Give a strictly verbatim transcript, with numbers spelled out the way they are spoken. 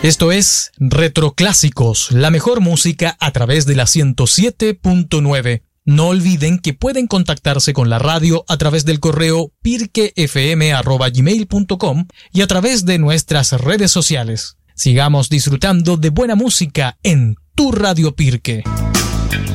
Esto es Retroclásicos, la mejor música a través de la ciento siete punto nueve. No olviden que pueden contactarse con la radio a través del correo pirquefm arroba gmail punto com y a través de nuestras redes sociales. Sigamos disfrutando de buena música en tu Radio Pirque.